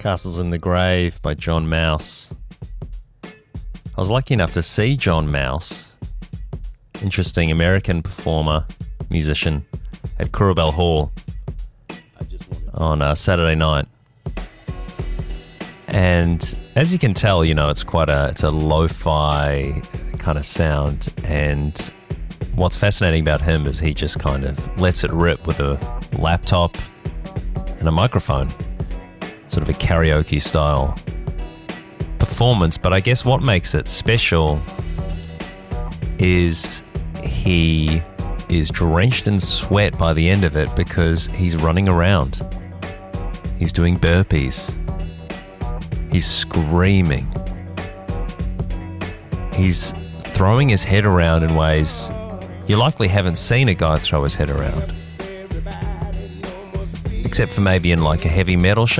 Castles in the Grave by John Mouse. I was lucky enough to see John Mouse, interesting American performer, musician, at Kurrabell Hall on Saturday night. And as you can tell, you know, it's a lo-fi kind of sound, and what's fascinating about him is he just kind of lets it rip with a laptop and a microphone. Sort of a karaoke style performance. But I guess what makes it special is he is drenched in sweat by the end of it because he's running around. He's doing burpees. He's screaming. He's throwing his head around in ways you likely haven't seen a guy throw his head around. Except for maybe in like a heavy metal show.